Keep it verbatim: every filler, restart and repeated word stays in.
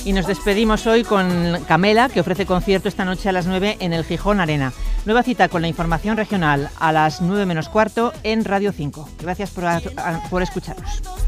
Y nos despedimos hoy con Camela, que ofrece concierto esta noche a las nueve en el Gijón Arena. Nueva cita con la información regional a las nueve menos cuarto en Radio cinco. Gracias por, por escucharnos.